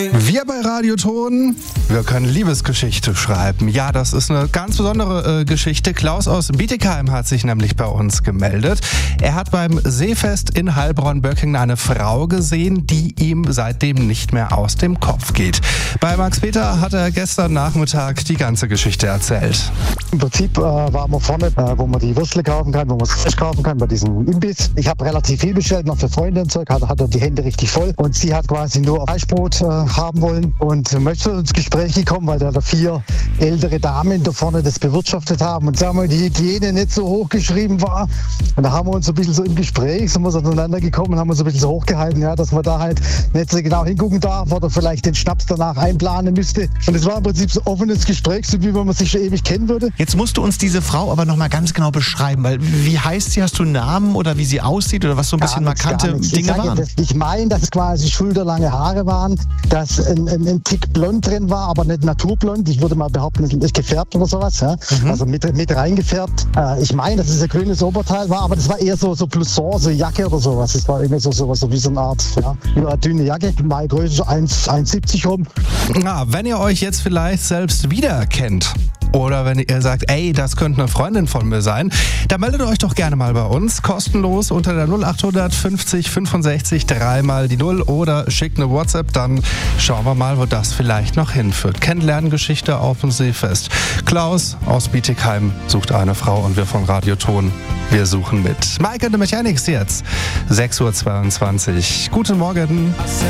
Wir bei Radioton, wir können Liebesgeschichte schreiben. Ja, das ist eine ganz besondere Geschichte. Klaus aus Bietigheim hat sich nämlich bei uns gemeldet. Er hat beim Seefest in Heilbronn-Böckingen eine Frau gesehen, die ihm seitdem nicht mehr aus dem Kopf geht. Bei Max Peter hat er gestern Nachmittag die ganze Geschichte erzählt. Im Prinzip waren wir vorne, wo man die Würstel kaufen kann, wo man das Fleisch kaufen kann, bei diesem Imbiss. Ich habe relativ viel bestellt, noch für Freunde und Zeug, hatte die Hände richtig voll. Und sie hat quasi nur Fleischbrot haben wollen und möchte ins Gespräch gekommen, weil da 4 ältere Damen da vorne das bewirtschaftet haben und sagen wir, die Hygiene nicht so hoch geschrieben war. Und da haben wir uns ein bisschen so im Gespräch, sind wir so aneinander gekommen, haben uns ein bisschen so hochgehalten, ja, dass man da halt nicht so genau hingucken darf oder vielleicht den Schnaps danach einplanen müsste. Und es war im Prinzip so ein offenes Gespräch, so wie wenn man sich schon ewig kennen würde. Jetzt musst du uns diese Frau aber noch mal ganz genau beschreiben, weil wie heißt sie, hast du einen Namen oder wie sie aussieht oder was so ein bisschen markante Dinge waren? Ich meine, dass es quasi schulterlange Haare waren, dass ein Tick blond drin war, aber nicht naturblond. Ich würde mal behaupten, nicht gefärbt oder sowas. Ja? Also mit reingefärbt. Ich meine, dass es ein grünes Oberteil war, aber das war eher so Blouson, so Jacke oder sowas. Das war irgendwie so wie so eine Art, ja, eine dünne Jacke. Meine Größe so 1,70 rum. Na, wenn ihr euch jetzt vielleicht selbst wiedererkennt, oder wenn ihr sagt, ey, das könnte eine Freundin von mir sein, dann meldet euch doch gerne mal bei uns. Kostenlos unter der 0800 50 65 3 mal die 0 oder schickt eine WhatsApp, dann schauen wir mal, wo das vielleicht noch hinführt. Kennenlerngeschichte auf dem Seefest. Klaus aus Bietigheim sucht eine Frau und wir von Radioton, wir suchen mit. Mike and the Mechanics jetzt, 6:22 Uhr. Guten Morgen.